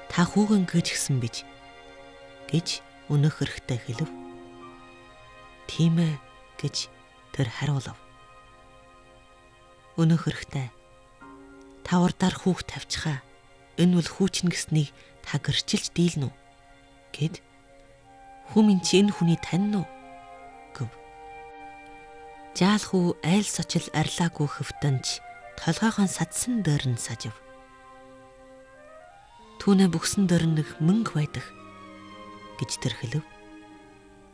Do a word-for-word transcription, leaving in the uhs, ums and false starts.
Та хүүгэн гэж гисэн бич гэж өнөх эрхтэй хэлв. Тийм ээ гэж тэр хариулав. Өнөх эрхтэй та урдаар хүүг тавьчихаа. Энэ бол хүүчин гэснийг та гэрчилж дийлнэ үү гэд хүмүн чи энэ хүний тань уу гэв. Жаал хүү айл сочил арилаагүй хөвтөнч толгойгоо садсан дээр нь сажив. Түүнээ бүхсэн дээр нэг мөнгө байдаг гэж тэр хэлв.